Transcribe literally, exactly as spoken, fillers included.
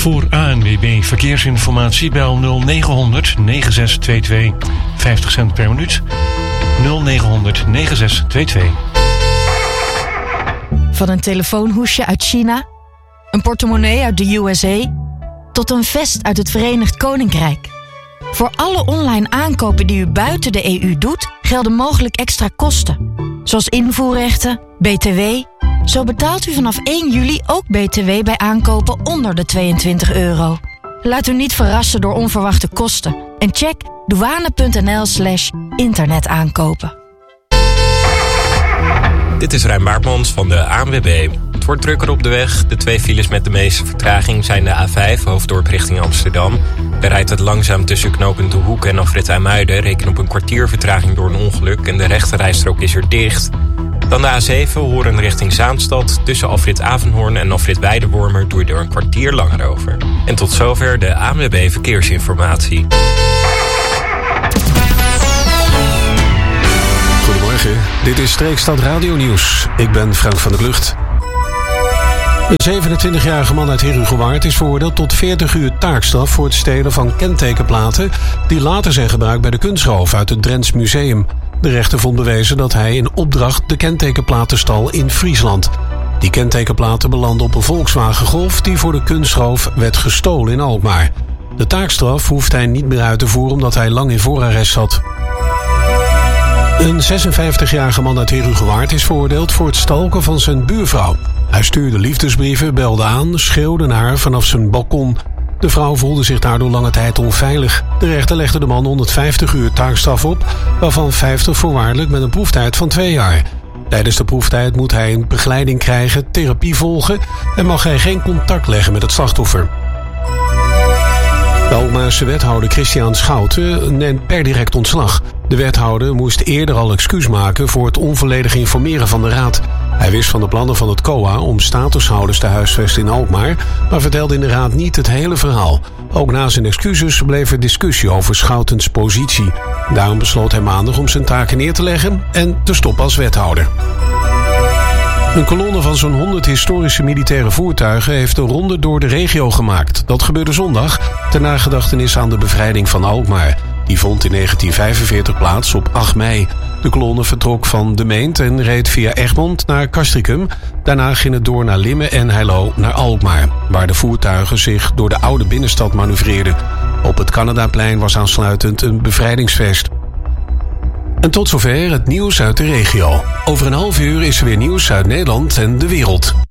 Voor A N W B Verkeersinformatie bel nul negen honderd negen zes twee twee. vijftig cent per minuut. nul negen honderd negen zes twee twee. Van een telefoonhoesje uit China, een portemonnee uit de U S A, tot een vest uit het Verenigd Koninkrijk. Voor alle online aankopen die u buiten de E U doet, gelden mogelijk extra kosten. Zoals invoerrechten, B T W. Zo betaalt u vanaf één juli ook B T W bij aankopen onder de tweeëntwintig euro. Laat u niet verrassen door onverwachte kosten. En check douane.nl slash internetaankopen. Dit is Rijn Baartmans van de A N W B. Het wordt drukker op de weg. De twee files met de meeste vertraging zijn de A vijf, hoofddorp richting Amsterdam. Daar rijdt het langzaam tussen knooppunt De Hoek en afrit IJmuiden. Reken op een kwartier vertraging door een ongeluk en de rechte rijstrook is er dicht. Dan de A zeven, Hoorn richting Zaanstad. Tussen afrit Avenhoorn en afrit Weidewormer doe je er een kwartier langer over. En tot zover de A N W B Verkeersinformatie. Goedemorgen, dit is Streekstad Radio Nieuws. Ik ben Frank van der Klucht. Een zevenentwintigjarige man uit Herugewaard is veroordeeld tot veertig uur taakstraf voor het stelen van kentekenplaten die later zijn gebruikt bij de kunstroof uit het Drents Museum. De rechter vond bewezen dat hij in opdracht de kentekenplaten stal in Friesland. Die kentekenplaten belanden op een Volkswagen Golf die voor de kunstroof werd gestolen in Alkmaar. De taakstraf hoeft hij niet meer uit te voeren omdat hij lang in voorarrest zat. Een zesenvijftigjarige man uit Herugewaard is veroordeeld voor het stalken van zijn buurvrouw. Hij stuurde liefdesbrieven, belde aan, schreeuwde naar haar vanaf zijn balkon. De vrouw voelde zich daardoor lange tijd onveilig. De rechter legde de man honderdvijftig uur taakstraf op, waarvan vijftig voorwaardelijk met een proeftijd van twee jaar. Tijdens de proeftijd moet hij een begeleiding krijgen, therapie volgen en mag hij geen contact leggen met het slachtoffer. De Alkmaarse wethouder Christian Schouten neemt per direct ontslag. De wethouder moest eerder al excuus maken voor het onvolledig informeren van de raad. Hij wist van de plannen van het C O A om statushouders te huisvesten in Alkmaar, maar vertelde in de raad niet het hele verhaal. Ook na zijn excuses bleef er discussie over Schoutens positie. Daarom besloot hij maandag om zijn taken neer te leggen en te stoppen als wethouder. Een kolonne van zo'n honderd historische militaire voertuigen heeft de ronde door de regio gemaakt. Dat gebeurde zondag ter nagedachtenis aan de bevrijding van Alkmaar. Die vond in negentien vijfenveertig plaats op acht mei. De kolonne vertrok van De Meent en reed via Egmond naar Castricum. Daarna ging het door naar Limmen en Heilo naar Alkmaar, waar de voertuigen zich door de oude binnenstad manoeuvreerden. Op het Canadaplein was aansluitend een bevrijdingsfeest. En tot zover het nieuws uit de regio. Over een half uur is er weer nieuws uit Nederland en de wereld.